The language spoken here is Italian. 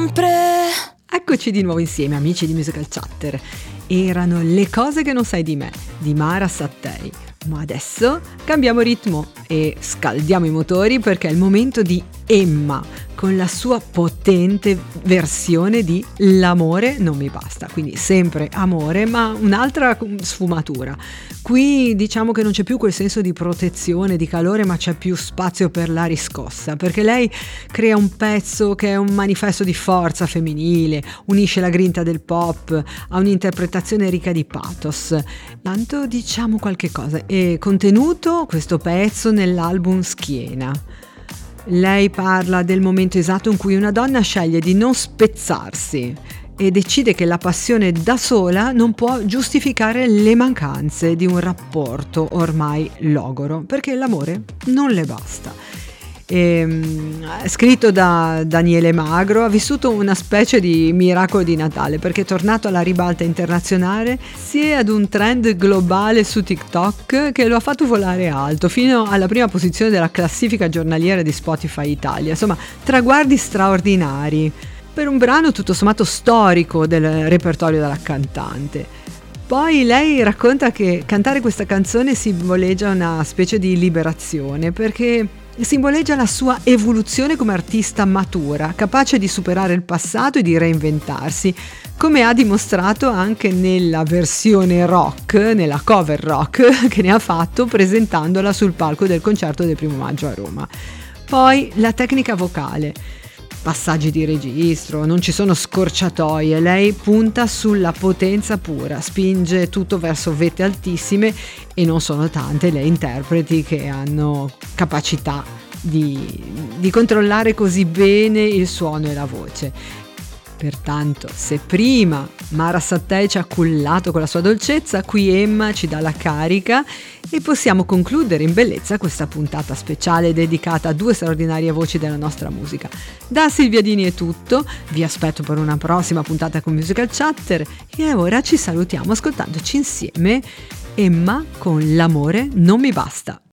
sempre. Eccoci di nuovo insieme, amici di Musical Chatter. Erano Le cose che non sai di me, di Mara Sattei. Ma adesso cambiamo ritmo e scaldiamo i motori perché è il momento di Emma con la sua potente versione di L'amore non mi basta, quindi sempre amore ma un'altra sfumatura. Qui diciamo che non c'è più quel senso di protezione, di calore, ma c'è più spazio per la riscossa, perché lei crea un pezzo che è un manifesto di forza femminile, unisce la grinta del pop a un'interpretazione ricca di pathos. Tanto diciamo qualche cosa. È contenuto questo pezzo nell'album Schiena. Lei parla del momento esatto in cui una donna sceglie di non spezzarsi e decide che la passione da sola non può giustificare le mancanze di un rapporto ormai logoro, perché l'amore non le basta. Scritto da Daniele Magro, ha vissuto una specie di miracolo di Natale perché è tornato alla ribalta internazionale sia ad un trend globale su TikTok che lo ha fatto volare alto fino alla prima posizione della classifica giornaliera di Spotify Italia. Insomma, traguardi straordinari per un brano tutto sommato storico del repertorio della cantante. Poi lei racconta che cantare questa canzone simboleggia una specie di liberazione perché simboleggia la sua evoluzione come artista matura, capace di superare il passato e di reinventarsi, come ha dimostrato anche nella versione rock, nella cover rock che ne ha fatto presentandola sul palco del concerto del 1° maggio a Roma. Poi la tecnica vocale. Passaggi di registro, non ci sono scorciatoie, lei punta sulla potenza pura, spinge tutto verso vette altissime e non sono tante le interpreti che hanno capacità di controllare così bene il suono e la voce. Pertanto, se prima Mara Sattei ci ha cullato con la sua dolcezza, qui Emma ci dà la carica e possiamo concludere in bellezza questa puntata speciale dedicata a due straordinarie voci della nostra musica. Da Silvia Dini è tutto, vi aspetto per una prossima puntata con Musical Chatter e ora ci salutiamo ascoltandoci insieme Emma con L'amore non mi basta.